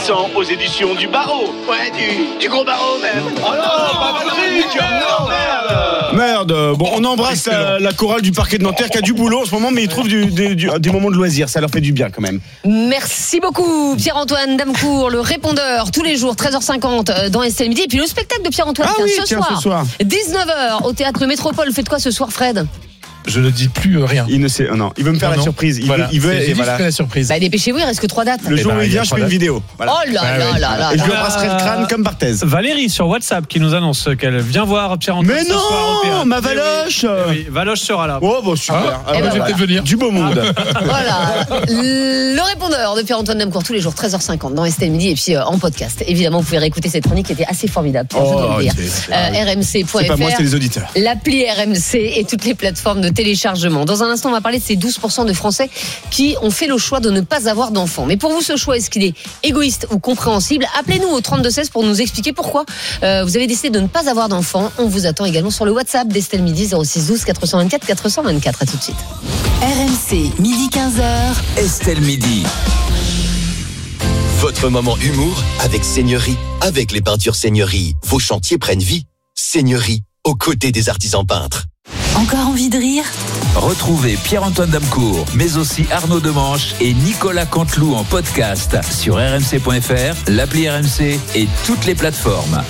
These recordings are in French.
Ravissant aux éditions du Barreau. Ouais, du gros Barreau même. Oh non, pas Patrick. Merde. Bon, on embrasse la chorale du parquet de Nanterre qui a du boulot en ce moment, mais ils trouvent des moments de loisirs. Ça leur fait du bien quand même. Merci beaucoup, Pierre-Antoine Damecourt, le répondeur, tous les jours, 13h50 dans Estelle Midi. Et puis le spectacle de Pierre-Antoine, ce soir, 19h au Théâtre Métropole. Faites quoi ce soir, Fred ? Je ne dis plus rien. Il ne sait, non, il veut me faire la surprise. Il veut et voilà. La surprise. Bah, dépêchez-vous, il reste que 3 dates. Le jour où il vient, je fais une vidéo. Voilà. Oh là là là là. Et je lui embrasserai le crâne comme Barthez. Valérie sur WhatsApp qui nous annonce qu'elle vient voir Pierre-Antoine. Mais ce soir au théâtre. Ma Valoche. Oui, Valoche sera là. Oh, bon, super. Je vais peut-être venir. Du beau monde. Voilà. Le répondeur de Pierre-Antoine Damecourt tous les jours, 13h50 dans Estelle Midi et puis en podcast. Évidemment, vous pouvez réécouter cette chronique qui était assez formidable. Je dois le dire. RMC.fr. C'est pas moi, c'est les auditeurs. L'appli RMC et toutes les plateformes de téléchargement. Dans un instant, on va parler de ces 12% de Français qui ont fait le choix de ne pas avoir d'enfants. Mais pour vous, ce choix, est-ce qu'il est égoïste ou compréhensible ? Appelez-nous au 3216 pour nous expliquer pourquoi vous avez décidé de ne pas avoir d'enfants. On vous attend également sur le WhatsApp d'Estelle Midi 06 12 424 424. À tout de suite. RMC, midi 15h. Estelle Midi. Votre moment humour avec Seigneurie. Avec les peintures Seigneurie, vos chantiers prennent vie. Seigneurie, aux côtés des artisans peintres. Encore envie de rire ? Retrouvez Pierre-Antoine Damecourt, mais aussi Arnaud Demanche et Nicolas Canteloup en podcast sur rmc.fr, l'appli RMC et toutes les plateformes.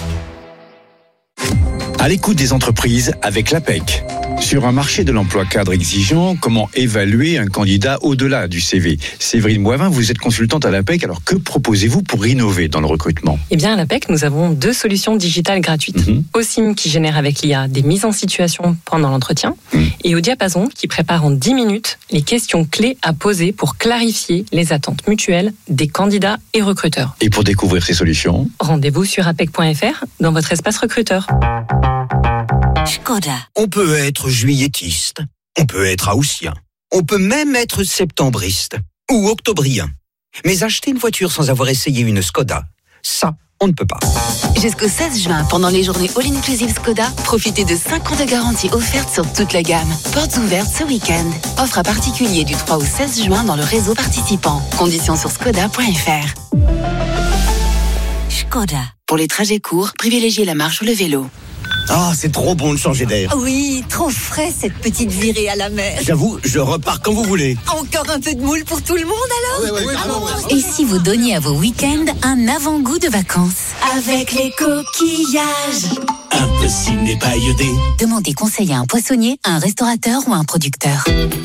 À l'écoute des entreprises avec l'APEC. Sur un marché de l'emploi cadre exigeant, comment évaluer un candidat au-delà du CV ? Séverine Boivin, vous êtes consultante à l'APEC, alors que proposez-vous pour innover dans le recrutement ? Eh bien, à l'APEC, nous avons 2 solutions digitales gratuites. OSIM qui génère avec l'IA des mises en situation pendant l'entretien et au Diapason qui prépare en 10 minutes les questions clés à poser pour clarifier les attentes mutuelles des candidats et recruteurs. Et pour découvrir ces solutions, rendez-vous sur apec.fr dans votre espace recruteur. Skoda. On peut être juilletiste, on peut être haussien, on peut même être septembriste ou octobrien. Mais acheter une voiture sans avoir essayé une Skoda, ça, on ne peut pas. Jusqu'au 16 juin, pendant les journées All-Inclusive Skoda, profitez de 5 ans de garantie offerte sur toute la gamme. Portes ouvertes ce week-end. Offre à particulier du 3 au 16 juin dans le réseau participant. Conditions sur skoda.fr. Skoda. Pour les trajets courts, privilégiez la marche ou le vélo. Ah, c'est trop bon de changer d'air. Oui, trop frais cette petite virée à la mer. J'avoue, je repars quand vous voulez. Encore un peu de moule pour tout le monde alors ? Oui, Et si vous donniez à vos week-ends un avant-goût de vacances ? Avec les coquillages. Un peu ciné pailleté. Demandez conseil à un poissonnier, à un restaurateur ou à un producteur.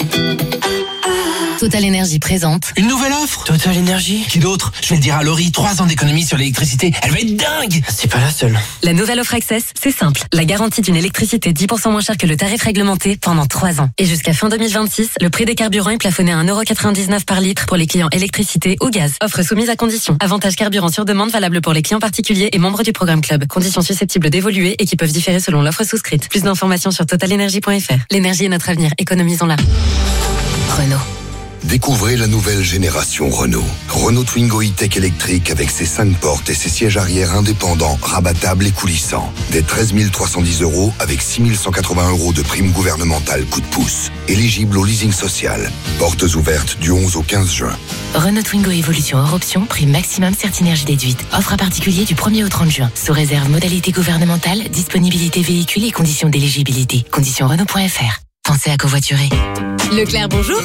Total Énergie présente. Une nouvelle offre ? Total Énergie ? Qui d'autre ? Je vais le dire à Laurie, 3 ans d'économie sur l'électricité. Elle va être dingue ! C'est pas la seule. La nouvelle offre Access, c'est simple. La garantie d'une électricité 10% moins chère que le tarif réglementé pendant 3 ans. Et jusqu'à fin 2026, le prix des carburants est plafonné à 1,99€ par litre pour les clients électricité ou gaz. Offre soumise à conditions. Avantage carburant sur demande valable pour les clients particuliers et membres du programme Club. Conditions susceptibles d'évoluer et qui peuvent différer selon l'offre souscrite. Plus d'informations sur totalenergie.fr. L'énergie est notre avenir. Économisons-la. Renault. Découvrez la nouvelle génération Renault. Renault Twingo E-Tech électrique avec ses 5 portes et ses sièges arrière indépendants, rabattables et coulissants. Dès 13 310 € avec 6 180 € de prime gouvernementale coup de pouce. Éligible au leasing social. Portes ouvertes du 11 au 15 juin. Renault Twingo Evolution hors option, prix maximum Certinergie déduite. Offre à particulier du 1er au 30 juin. Sous réserve modalité gouvernementale, disponibilité véhicule et conditions d'éligibilité. Conditions Renault.fr. Pensez à covoiturer. Leclerc, bonjour.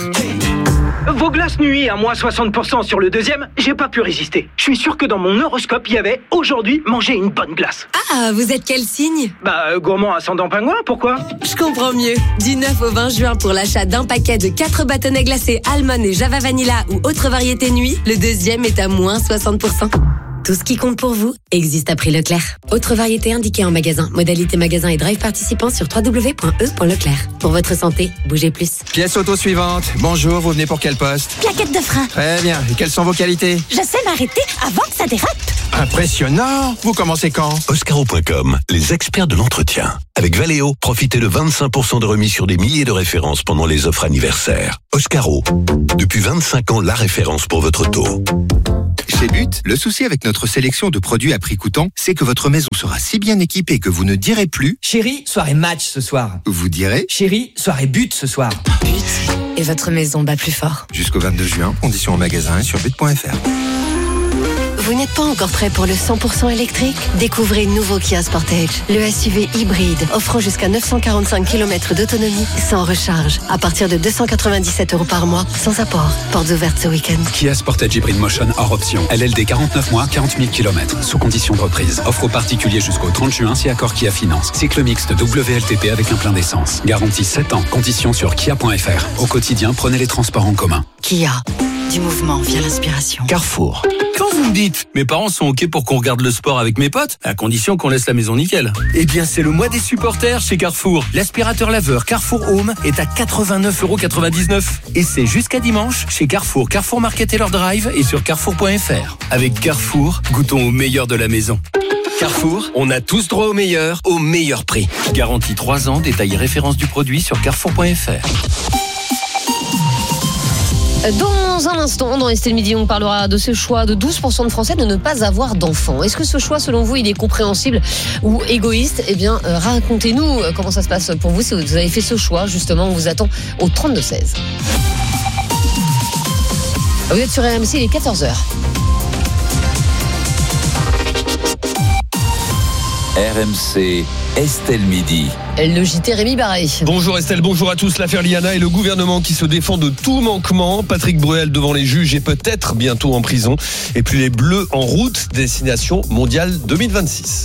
Vos glaces nuit à moins 60% sur le deuxième, j'ai pas pu résister. Je suis sûr que dans mon horoscope, il y avait aujourd'hui manger une bonne glace. Ah, vous êtes quel signe ? Gourmand ascendant pingouin, pourquoi ? Je comprends mieux. Du 9 au 20 juin pour l'achat d'un paquet de 4 bâtonnets glacés Almond et Java Vanilla ou autre variété nuit, le deuxième est à moins 60%. Tout ce qui compte pour vous existe à prix Leclerc. Autre variété indiquée en magasin. Modalité magasin et drive participant sur www.e.leclerc. Pour votre santé, bougez plus. Pièce auto suivante. Bonjour, vous venez pour quel poste ? Plaquette de frein. Très bien. Et quelles sont vos qualités ? Je sais m'arrêter avant que ça dérape. Impressionnant. Vous commencez quand ? Oscaro.com, les experts de l'entretien. Avec Valeo, profitez de 25% de remise sur des milliers de références pendant les offres anniversaires. Oscaro, depuis 25 ans, la référence pour votre auto. Chez But, le souci avec notre sélection de produits à prix coûtant, c'est que votre maison sera si bien équipée que vous ne direz plus « Chérie, soirée match ce soir ». Vous direz « Chérie, soirée but ce soir ». But, et votre maison bat plus fort. Jusqu'au 22 juin, conditions en magasin et sur but.fr. Vous n'êtes pas encore prêt pour le 100% électrique ? Découvrez le nouveau Kia Sportage, le SUV hybride offrant jusqu'à 945 km d'autonomie sans recharge, à partir de 297 € par mois, sans apport. Portes ouvertes ce week-end. Kia Sportage Hybrid Motion hors option. LLD 49 mois, 40 000 km, sous condition de reprise. Offre aux particuliers jusqu'au 30 juin si accord Kia Finance. Cycle mixte WLTP avec un plein d'essence. Garantie 7 ans. Conditions sur kia.fr. Au quotidien, prenez les transports en commun. Kia. Du mouvement vient l'inspiration. Carrefour. Quand vous me dites, mes parents sont OK pour qu'on regarde le sport avec mes potes, à condition qu'on laisse la maison nickel. Eh bien, c'est le mois des supporters chez Carrefour. L'aspirateur laveur Carrefour Home est à 89,99 €. Et c'est jusqu'à dimanche chez Carrefour, Carrefour Market et leur drive et sur carrefour.fr. Avec Carrefour, goûtons au meilleur de la maison. Carrefour, on a tous droit au meilleur prix. Garantie 3 ans, détail et référence du produit sur carrefour.fr. Dans un instant, dans Estelle Midi, on parlera de ce choix de 12% de Français de ne pas avoir d'enfants. Est-ce que ce choix, selon vous, il est compréhensible ou égoïste ? Eh bien, racontez-nous comment ça se passe pour vous si vous avez fait ce choix. Justement, on vous attend au 32-16. Vous êtes sur RMC, il est 14h. RMC, Estelle Midi. Le JT Rémi Barré. Bonjour Estelle, bonjour à tous. L'affaire Liana et le gouvernement qui se défend de tout manquement. Patrick Bruel devant les juges et peut-être bientôt en prison. Et puis les Bleus en route, destination mondiale 2026.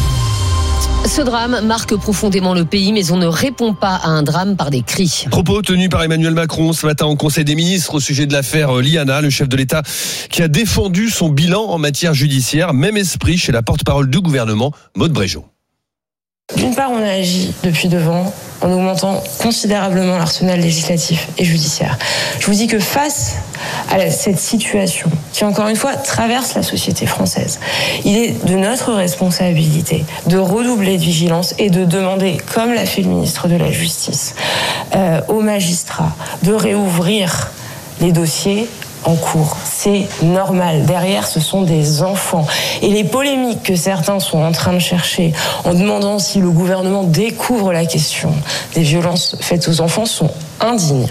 Ce drame marque profondément le pays, mais on ne répond pas à un drame par des cris. Propos tenus par Emmanuel Macron ce matin au Conseil des ministres au sujet de l'affaire Liana, le chef de l'État qui a défendu son bilan en matière judiciaire. Même esprit chez la porte-parole du gouvernement, Maude Brégeot. D'une part, on a agi depuis devant en augmentant considérablement l'arsenal législatif et judiciaire. Je vous dis que face à cette situation qui, encore une fois, traverse la société française, il est de notre responsabilité de redoubler de vigilance et de demander, comme l'a fait le ministre de la Justice, aux magistrats de réouvrir les dossiers en cours. C'est normal. Derrière, ce sont des enfants. Et les polémiques que certains sont en train de chercher en demandant si le gouvernement découvre la question des violences faites aux enfants sont indignes.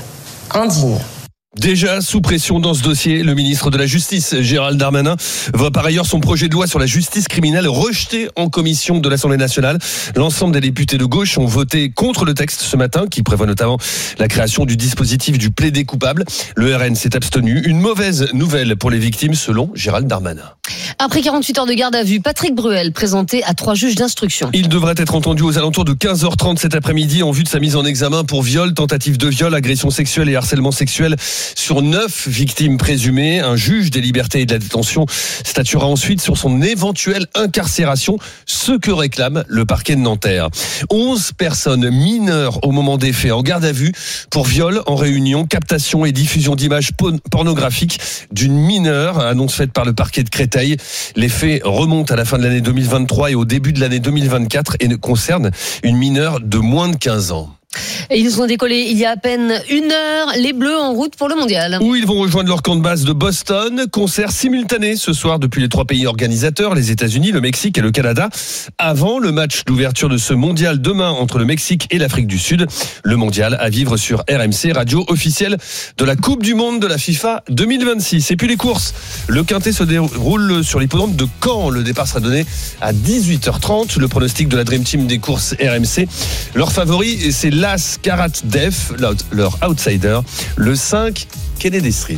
Déjà sous pression dans ce dossier, le ministre de la Justice, Gérald Darmanin, voit par ailleurs son projet de loi sur la justice criminelle rejeté en commission de l'Assemblée nationale. L'ensemble des députés de gauche ont voté contre le texte ce matin, qui prévoit notamment la création du dispositif du plaidé coupable. Le RN s'est abstenu. Une mauvaise nouvelle pour les victimes, selon Gérald Darmanin. Après 48 heures de garde à vue, Patrick Bruel présenté à 3 juges d'instruction. Il devrait être entendu aux alentours de 15h30 cet après-midi en vue de sa mise en examen pour viol, tentative de viol, agression sexuelle et harcèlement sexuel sur 9 victimes présumées. Un juge des libertés et de la détention statuera ensuite sur son éventuelle incarcération, ce que réclame le parquet de Nanterre. 11 personnes mineures au moment des faits en garde à vue pour viol en réunion, captation et diffusion d'images pornographiques d'une mineure, annonce faite par le parquet de Créteil. Les faits remontent à la fin de l'année 2023 et au début de l'année 2024 et concernent une mineure de moins de 15 ans. Et ils ont décollé il y a à peine 1 heure, les Bleus en route pour le mondial. Où ils vont rejoindre leur camp de base de Boston. Concert simultané ce soir depuis les 3 pays organisateurs, les États-Unis, le Mexique et le Canada. Avant le match d'ouverture de ce mondial demain entre le Mexique et l'Afrique du Sud. Le mondial à vivre sur RMC, radio officielle de la Coupe du Monde de la FIFA 2026. Et puis les courses. Le Quintet se déroule sur l'hippodrome de Caen. Le départ sera donné à 18h30. Le pronostic de la Dream Team des courses RMC. Leur favori, c'est l'As Karat Def, leur outsider, le 5 Kennedy Street.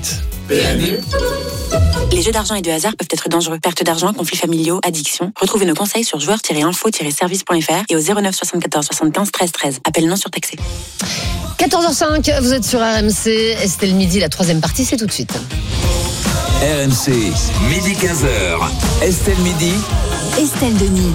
Les jeux d'argent et de hasard peuvent être dangereux. Perte d'argent, conflits familiaux, addiction. Retrouvez nos conseils sur joueurs-info-service.fr et au 09 74 75 13 13. Appel non surtaxé. 14h05, vous êtes sur RMC. Estelle Midi, la 3e partie, c'est tout de suite. RMC, midi 15h. Estelle Midi. Estelle Denis.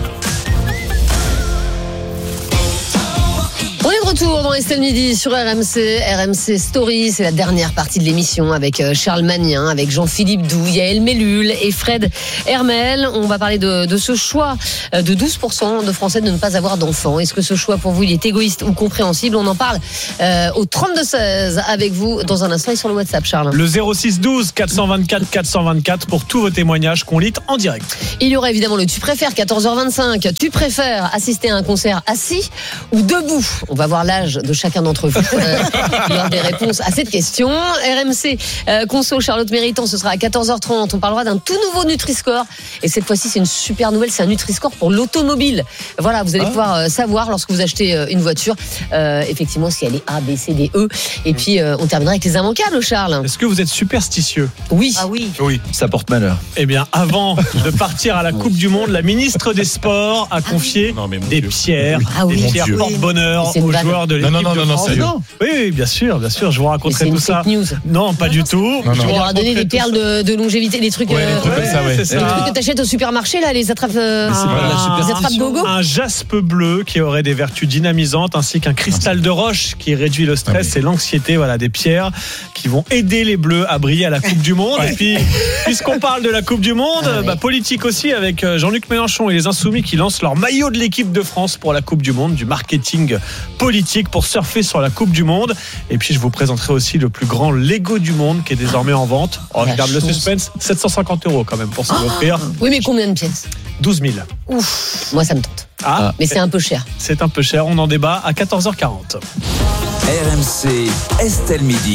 On est de retour dans Estelle Midi sur RMC Story. C'est la dernière partie de l'émission avec Charles Magnin, avec Jean-Philippe Doux, Yael Mellul et Fred Hermel. On va parler de ce choix de 12% de Français de ne pas avoir d'enfants. Est-ce que ce choix pour vous il est égoïste ou compréhensible ? On en parle au 32-16 avec vous dans un instant et sur le WhatsApp, Charles. Le 06 12 424 424 pour tous vos témoignages qu'on lit en direct. Il y aura évidemment le Tu préfères 14h25. Tu préfères assister à un concert assis ou debout ? On va voir l'âge de chacun d'entre vous lors des réponses à cette question. RMC Conso, Charlotte Méritant, ce sera à 14h30. On parlera d'un tout nouveau Nutri-Score. Et cette fois-ci, c'est une super nouvelle, c'est un Nutri-Score pour l'automobile. Voilà, vous allez pouvoir savoir lorsque vous achetez une voiture, effectivement, si elle est A, B, C, D, E. Et puis, on terminera avec les immanquables, Charles. Est-ce que vous êtes superstitieux? Oui. Ah oui. Oui. Ça porte malheur. Eh bien, avant de partir à la Coupe du Monde, la ministre des Sports a confié des pierres, des pierres porte-bonheur aux joueurs de l'équipe de France. sérieux. Oui, bien sûr, je vous raconterai tout ça. News. Non, pas du tout. On leur a donné des perles de longévité, des trucs, Ouais, des trucs comme ça, ouais. c'est les ça. trucs que t'achètes au supermarché, là, les attrapes, les attrapes gogo. Un jaspe bleu qui aurait des vertus dynamisantes, ainsi qu'un cristal de roche qui réduit le stress et l'anxiété. Voilà, des pierres qui vont aider les Bleus à briller à la Coupe du Monde. Et puis, puisqu'on parle de la Coupe du Monde, politique aussi, avec Jean-Luc Mélenchon et les Insoumis qui lancent leur maillot de l'équipe de France pour la Coupe du Monde, du marketing politique pour surfer sur la Coupe du Monde. Et puis, je vous présenterai aussi le plus grand Lego du monde qui est désormais en vente. Oh, je garde le suspense, 750 € quand même pour s'en offrir. Oui, mais combien de pièces? 12 000. Ouf, moi ça me tente. Ah, mais c'est un peu cher. C'est un peu cher, on en débat à 14h40. RMC, Estelle Midi.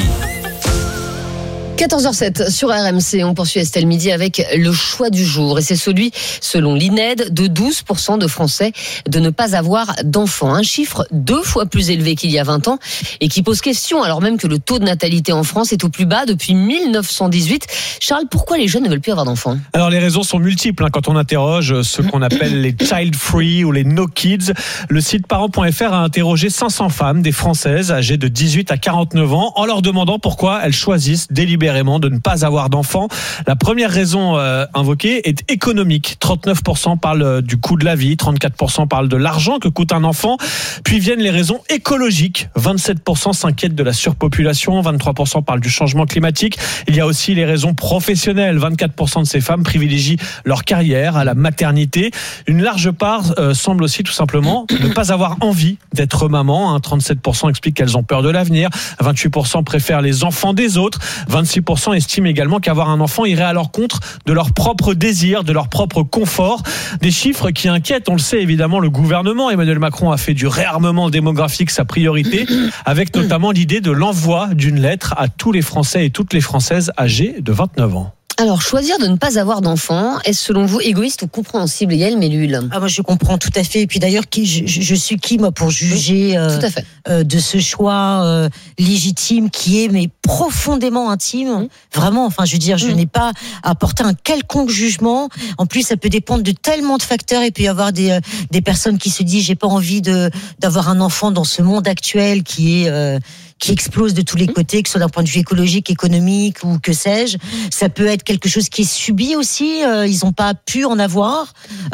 14h07 sur RMC, on poursuit Estelle Midi avec le choix du jour. Et c'est celui, selon l'INED, de 12% de Français de ne pas avoir d'enfants. Un chiffre 2 fois plus élevé qu'il y a 20 ans et qui pose question, alors même que le taux de natalité en France est au plus bas depuis 1918. Charles, pourquoi les jeunes ne veulent plus avoir d'enfants? Alors les raisons sont multiples quand on interroge ceux qu'on appelle les child free ou les no kids. Le site parents.fr a interrogé 500 femmes, des Françaises âgées de 18 à 49 ans, en leur demandant pourquoi elles choisissent délibérément de ne pas avoir d'enfants. La première raison invoquée est économique. 39% parlent du coût de la vie, 34% parlent de l'argent que coûte un enfant. Puis viennent les raisons écologiques. 27% s'inquiètent de la surpopulation, 23% parlent du changement climatique. Il y a aussi les raisons professionnelles. 24% de ces femmes privilégient leur carrière à la maternité. Une large part semble aussi tout simplement ne pas avoir envie d'être maman. 37% expliquent qu'elles ont peur de l'avenir. 28% préfèrent les enfants des autres. 26% estiment également qu'avoir un enfant irait à l'encontre de leur propre désir, de leur propre confort. Des chiffres qui inquiètent, on le sait évidemment, le gouvernement. Emmanuel Macron a fait du réarmement démographique sa priorité, avec notamment l'idée de l'envoi d'une lettre à tous les Français et toutes les Françaises âgées de 29 ans. Alors, choisir de ne pas avoir d'enfants, est-ce selon vous égoïste ou compréhensible, Yael Mellul? Moi, je comprends tout à fait. Et puis d'ailleurs, je suis qui, moi, pour juger tout à fait. De ce choix légitime qui est, mais profondément intime. Vraiment, enfin, je veux dire, je n'ai pas à porter un quelconque jugement. En plus, ça peut dépendre de tellement de facteurs. Il peut y avoir des personnes qui se disent, j'ai pas envie d'avoir un enfant dans ce monde actuel qui explose de tous les côtés, que ce soit d'un point de vue écologique, économique ou que sais-je. Ça peut être quelque chose qui est subi aussi. Ils n'ont pas pu en avoir.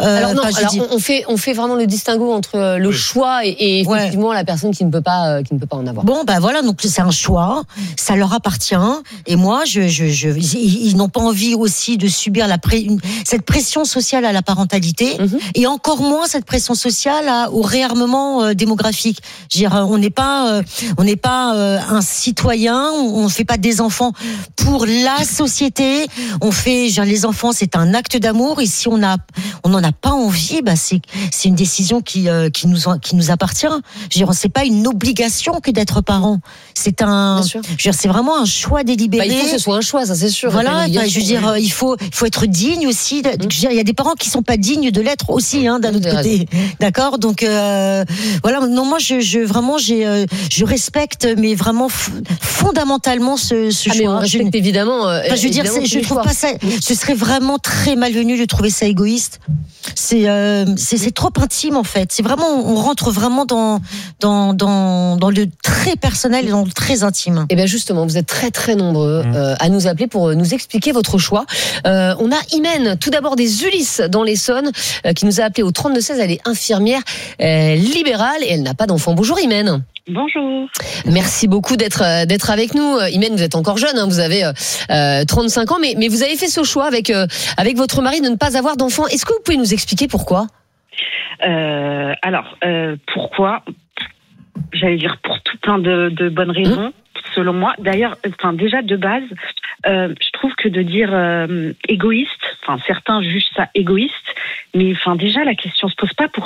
On fait vraiment le distinguo entre le choix et effectivement la personne qui ne peut pas en avoir. Bon, voilà, donc c'est un choix. Ça leur appartient. Et moi, ils n'ont pas envie aussi de subir cette pression sociale à la parentalité et encore moins cette pression sociale au réarmement démographique. Je veux dire, on n'est pas un citoyen, on ne fait pas des enfants pour la société. Les enfants, c'est un acte d'amour. Et si on n'en a pas envie, c'est une décision qui nous appartient. Je veux dire, c'est pas une obligation que d'être parent. C'est c'est vraiment un choix délibéré. Il faut que ce soit un choix, ça c'est sûr. Voilà, je veux dire, il faut être digne aussi. Il y a des parents qui sont pas dignes de l'être aussi, d'un autre côté. D'accord. Donc voilà. Non, moi, je respecte, mais vraiment fondamentalement ce choix. Mais on respecte évidemment. Je veux dire, je trouve pas ça. Ce serait vraiment très malvenu de trouver ça égoïste. C'est trop intime en fait. C'est vraiment, on rentre vraiment dans le très personnel et dans le très intime. Et bien justement, vous êtes très très nombreux à nous appeler pour nous expliquer votre choix. On a Imen, tout d'abord des Ulysses dans l'Essonne, qui nous a appelé au 32-16. Elle est infirmière libérale et elle n'a pas d'enfant. Bonjour Imen. Bonjour. Merci beaucoup d'être avec nous. Imen, vous êtes encore jeune, vous avez 35 ans, mais vous avez fait ce choix avec votre mari de ne pas avoir d'enfant. Est-ce que vous pouvez nous expliquer pourquoi ? Pourquoi ? J'allais dire pour tout plein de bonnes raisons, selon moi. D'ailleurs, déjà de base, je trouve que de dire égoïste, certains jugent ça égoïste, mais déjà la question se pose pas pour